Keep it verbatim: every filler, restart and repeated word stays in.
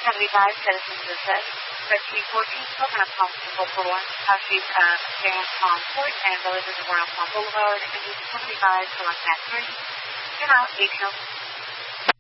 seventy-five, Citizens of Said, thirteen fourteen, Coconut Palm, four one, House Street, uh, Grand Palm Court, and Villages of Royal Palm Boulevard, and seventy-five, Select Mat three. You're now eight